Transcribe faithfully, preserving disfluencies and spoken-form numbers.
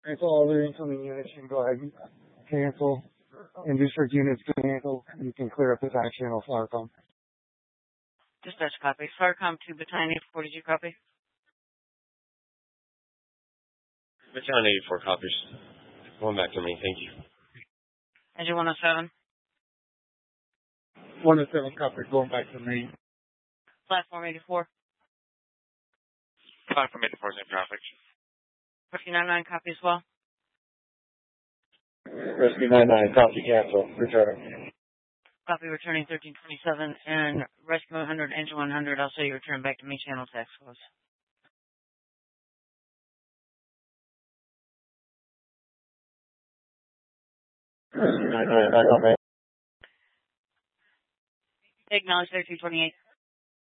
Cancel all the incoming units. You can go ahead and cancel. And district units to cancel. You can clear up the back channel, Flowercom. Dispatch copy. Flowercom to Battalion eighty-four, did you copy? Battalion eighty-four copies. Going back to me, thank you. Engine one oh seven. one oh seven copy, going back to me. Platform eighty-four. Platform eighty-four is in traffic. Rescue ninety-nine copy as well. Rescue ninety-nine, copy, cancel, return. Copy returning thirteen twenty-seven and Rescue one hundred, Engine one hundred, I'll say you return back to me, channel task force. Rescue ninety-nine, back on me. Acknowledge thirteen twenty-eight.